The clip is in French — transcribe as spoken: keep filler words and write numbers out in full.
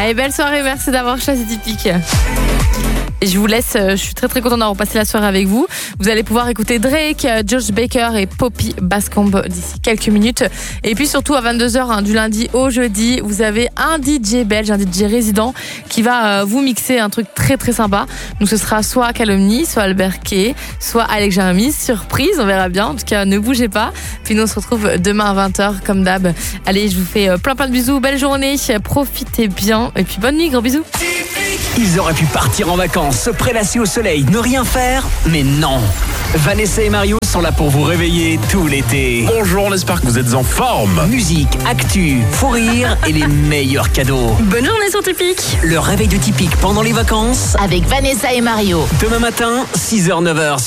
Allez, belle soirée, merci d'avoir choisi Typique. Et je vous laisse, je suis très très contente d'avoir passé la soirée avec vous. Vous allez pouvoir écouter Drake, Josh Baker et Poppy Bascombe d'ici quelques minutes. Et puis surtout à vingt-deux heures, hein, du lundi au jeudi, vous avez un D J belge, un D J résident qui va euh, vous mixer un truc très très sympa. Donc ce sera soit Calomnie, soit Albert Kay, soit Alex Jaramis. Surprise, on verra bien. En tout cas, ne bougez pas. Puis nous on se retrouve demain à vingt heures comme d'hab. Allez, je vous fais plein plein de bisous. Belle journée, profitez bien. Et puis bonne nuit, gros bisous. Ils auraient pu partir en vacances, se prélasser au soleil, ne rien faire, mais non. Vanessa et Mario sont là pour vous réveiller tout l'été. Bonjour, on espère que vous êtes en forme. Musique, actu, fou rire et les meilleurs cadeaux. Bonne journée sur Typique. Le réveil de Typique pendant les vacances avec Vanessa et Mario. Demain matin, six heures neuf heures.